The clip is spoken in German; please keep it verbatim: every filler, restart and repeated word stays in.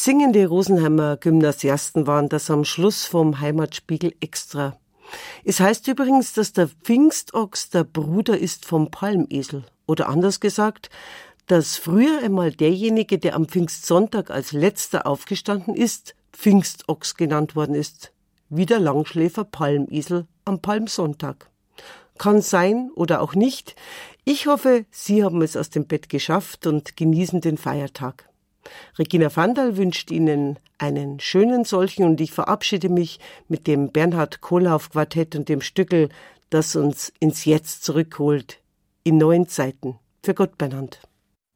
Singende Rosenheimer Gymnasiasten waren das am Schluss vom Heimatspiegel Extra. Es heißt übrigens, dass der Pfingstochs der Bruder ist vom Palmesel. Oder anders gesagt, dass früher einmal derjenige, der am Pfingstsonntag als letzter aufgestanden ist, Pfingstochs genannt worden ist. Wie der Langschläfer Palmesel am Palmsonntag. Kann sein oder auch nicht. Ich hoffe, Sie haben es aus dem Bett geschafft und genießen den Feiertag. Regina Vandal wünscht Ihnen einen schönen solchen und ich verabschiede mich mit dem Bernhard Kohlauf Quartett und dem Stückel, das uns ins Jetzt zurückholt, in neuen Zeiten. Für Gott, Bernhard.